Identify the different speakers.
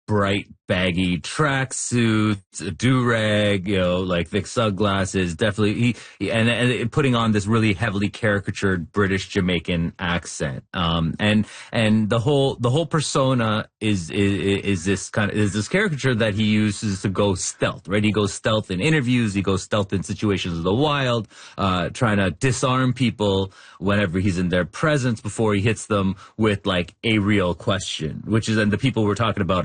Speaker 1: bright, baggy tracksuits, a do-rag, like thick sunglasses. Definitely, and putting on this really heavily caricatured British Jamaican accent. And the whole persona is this caricature that he uses to go stealth, right? He goes stealth in interviews, he goes stealth in situations of the wild, trying to disarm people whenever he's in their presence before he hits them with like a real question, which is, and the people we're talking about